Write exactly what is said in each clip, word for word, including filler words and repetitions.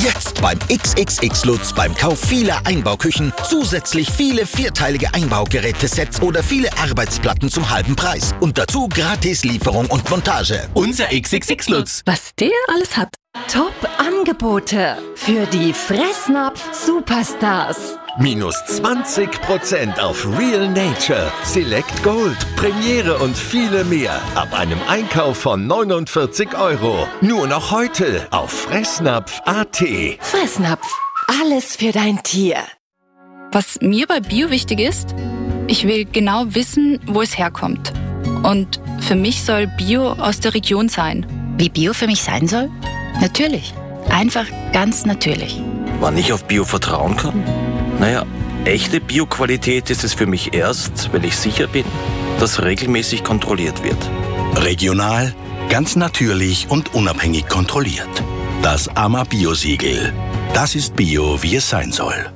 Jetzt beim X X X Lutz beim Kauf vieler Einbauküchen zusätzlich viele vierteilige Einbaugerätesets oder viele Arbeitsplatten zum halben Preis. Und dazu gratis Lieferung und Montage. Unser X X X Lutz. Was der alles hat. Top-Angebote für die Fressnapf-Superstars. Minus zwanzig Prozent auf Real Nature, Select Gold, Premiere und viele mehr. Ab einem Einkauf von neunundvierzig Euro. Nur noch heute auf fressnapf punkt a t. Fressnapf. Alles für dein Tier. Was mir bei Bio wichtig ist, ich will genau wissen, wo es herkommt. Und für mich soll Bio aus der Region sein. Wie Bio für mich sein soll? Natürlich. Einfach ganz natürlich. Wann ich auf Bio vertrauen kann? Naja, echte Bio-Qualität ist es für mich erst, wenn ich sicher bin, dass regelmäßig kontrolliert wird. Regional, ganz natürlich und unabhängig kontrolliert. Das A M A Bio-Siegel. Das ist Bio, wie es sein soll.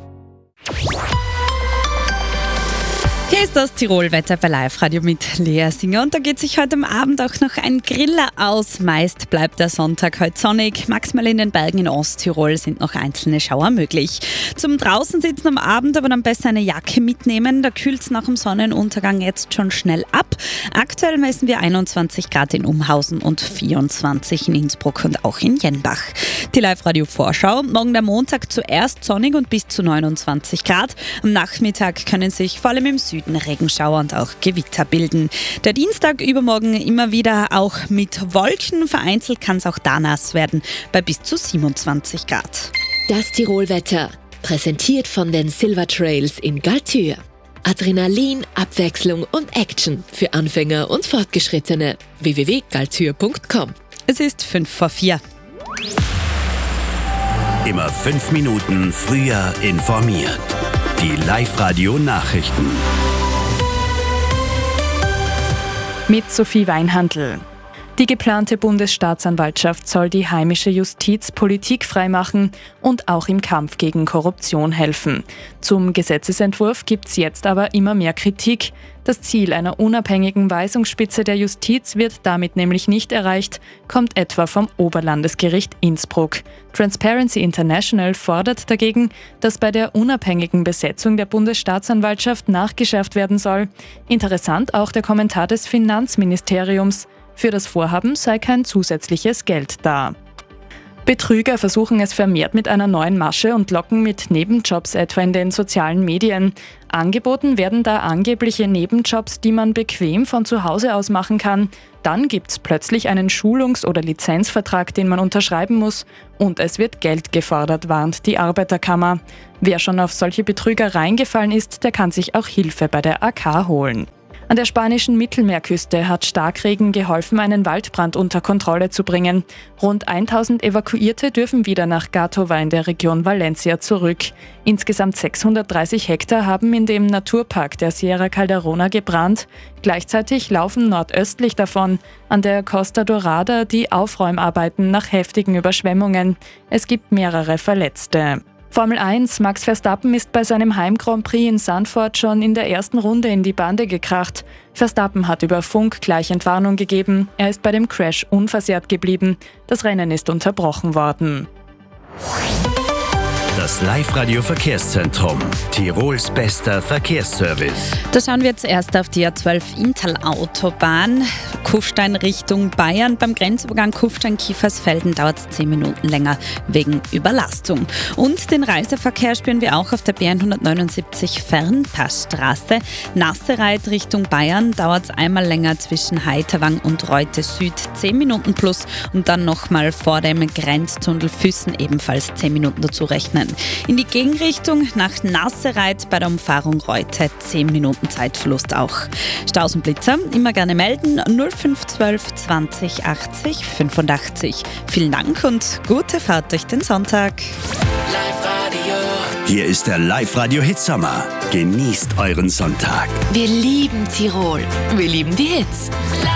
Hier ist das Tirol-Wetter bei Live-Radio mit Lea Singer und da geht sich heute am Abend auch noch ein Griller aus. Meist bleibt der Sonntag heute sonnig. Maximal in den Bergen in Osttirol sind noch einzelne Schauer möglich. Zum draußen sitzen am Abend aber dann besser eine Jacke mitnehmen. Da kühlt es nach dem Sonnenuntergang jetzt schon schnell ab. Aktuell messen wir einundzwanzig Grad in Umhausen und vierundzwanzig in Innsbruck und auch in Jenbach. Die Live-Radio-Vorschau. Morgen der Montag zuerst sonnig und bis zu neunundzwanzig Grad. Am Nachmittag können sich vor allem im Süden Regenschauer und auch Gewitter bilden. Der Dienstag übermorgen immer wieder auch mit Wolken. Vereinzelt kann es auch da nass werden bei bis zu siebenundzwanzig Grad. Das Tirol-Wetter. Präsentiert von den Silver Trails in Galtür. Adrenalin, Abwechslung und Action für Anfänger und Fortgeschrittene. w w w punkt galtür punkt com. Es ist fünf vor vier. Immer fünf Minuten früher informiert. Die Live-Radio-Nachrichten. Mit Sophie Weinhandl. Die geplante Bundesstaatsanwaltschaft soll die heimische Justiz politikfrei machen und auch im Kampf gegen Korruption helfen. Zum Gesetzesentwurf gibt es jetzt aber immer mehr Kritik. Das Ziel einer unabhängigen Weisungsspitze der Justiz wird damit nämlich nicht erreicht, kommt etwa vom Oberlandesgericht Innsbruck. Transparency International fordert dagegen, dass bei der unabhängigen Besetzung der Bundesstaatsanwaltschaft nachgeschärft werden soll. Interessant auch der Kommentar des Finanzministeriums. Für das Vorhaben sei kein zusätzliches Geld da. Betrüger versuchen es vermehrt mit einer neuen Masche und locken mit Nebenjobs etwa in den sozialen Medien. Angeboten werden da angebliche Nebenjobs, die man bequem von zu Hause aus machen kann. Dann gibt's plötzlich einen Schulungs- oder Lizenzvertrag, den man unterschreiben muss. Und es wird Geld gefordert, warnt die Arbeiterkammer. Wer schon auf solche Betrüger reingefallen ist, der kann sich auch Hilfe bei der A K holen. An der spanischen Mittelmeerküste hat Starkregen geholfen, einen Waldbrand unter Kontrolle zu bringen. Rund tausend Evakuierte dürfen wieder nach Gàtova in der Region Valencia zurück. Insgesamt sechshundertdreißig Hektar haben in dem Naturpark der Sierra Calderona gebrannt. Gleichzeitig laufen nordöstlich davon an der Costa Dorada die Aufräumarbeiten nach heftigen Überschwemmungen. Es gibt mehrere Verletzte. Formel eins, Max Verstappen ist bei seinem Heim-Grand Prix in Zandvoort schon in der ersten Runde in die Bande gekracht. Verstappen hat über Funk gleich Entwarnung gegeben. Er ist bei dem Crash unversehrt geblieben. Das Rennen ist unterbrochen worden. Das Live-Radio-Verkehrszentrum. Tirols bester Verkehrsservice. Da schauen wir zuerst auf die A zwölf Inntal-Autobahn. Kufstein Richtung Bayern. Beim Grenzübergang Kufstein-Kiefersfelden dauert es zehn Minuten länger wegen Überlastung. Und den Reiseverkehr spüren wir auch auf der B hundertneunundsiebzig Fernpassstraße. Nassereit Richtung Bayern dauert es einmal länger zwischen Heiterwang und Reute Süd. zehn Minuten plus und dann nochmal vor dem Grenztunnel Füssen ebenfalls zehn Minuten dazu rechnen. In die Gegenrichtung nach Nassereit bei der Umfahrung Reute zehn Minuten Zeitverlust auch. Staus und Blitzer immer gerne melden null fünf eins zwei zwanzig achtzig fünfundachtzig. Vielen Dank und gute Fahrt durch den Sonntag. Hier ist der Live-Radio Hitsommer. Genießt euren Sonntag. Wir lieben Tirol. Wir lieben die Hits.